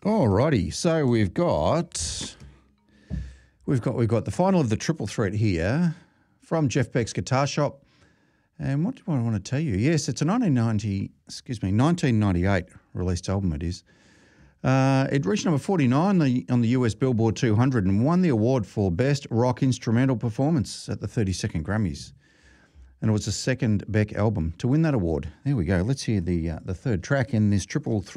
Alrighty, so we've got the final of the triple threat here from Jeff Beck's Guitar Shop. And what do I want to tell you? Yes, it's a 1998 released album it is. It reached number 49 on the US Billboard 200 and won the award for Best Rock Instrumental Performance at the 32nd Grammys. And it was the second Beck album to win that award. There we go. Let's hear the third track in this triple threat.